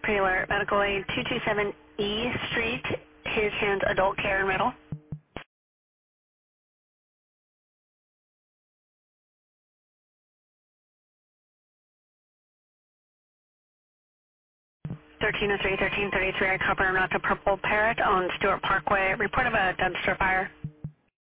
Alert, Medical Aid 227 E Street, his hands adult care in middle. 1303, 1333, I cover not to Purple Parrot on Stewart Parkway. Report of a dumpster fire.